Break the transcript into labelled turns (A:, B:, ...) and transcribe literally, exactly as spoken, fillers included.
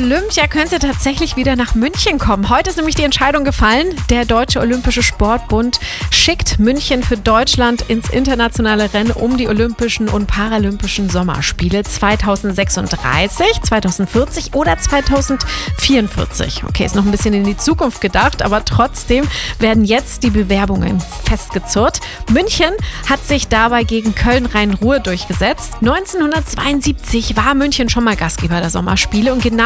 A: Olympia könnte tatsächlich wieder nach München kommen. Heute ist nämlich die Entscheidung gefallen. Der Deutsche Olympische Sportbund schickt München für Deutschland ins internationale Rennen um die Olympischen und Paralympischen Sommerspiele zweitausendsechsunddreißig, zweitausendvierzig oder zweitausendvierundvierzig. Okay, ist noch ein bisschen in die Zukunft gedacht, aber trotzdem werden jetzt die Bewerbungen festgezurrt. München hat sich dabei gegen Köln-Rhein-Ruhr durchgesetzt. neunzehnhundertzweiundsiebzig war München schon mal Gastgeber der Sommerspiele und genau